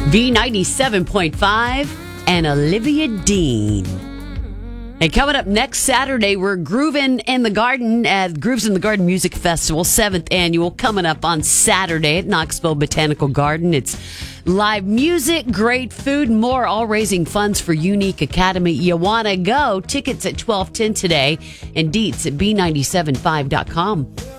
B97.5 and Olivia Dean. And coming up next Saturday, we're grooving in the garden at Grooves in the Garden Music Festival, 7th annual, coming up on Saturday at Knoxville Botanical Garden. It's live music, great food, and more, all raising funds for Unique Academy. You want to go? Tickets at 12:10 today, and deets at b975.com.